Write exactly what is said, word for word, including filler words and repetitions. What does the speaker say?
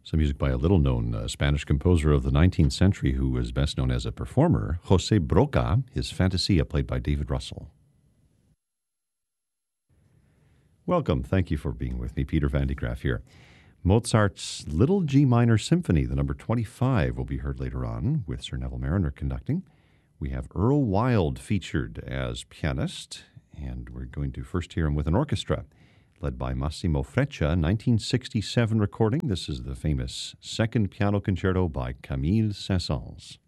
Some music by a little-known uh, Spanish composer of the nineteenth century who was best known as a performer, José Broca, his Fantasia, played by David Russell. Welcome. Thank you for being with me. Peter Van de Graaff here. Mozart's Little G Minor Symphony, the number twenty-five, will be heard later on with Sir Neville Marriner conducting. We have Earl Wild featured as pianist, and we're going to first hear him with an orchestra led by Massimo Freccia, nineteen sixty-seven recording. This is the famous Second Piano Concerto by Camille Saint-Saëns.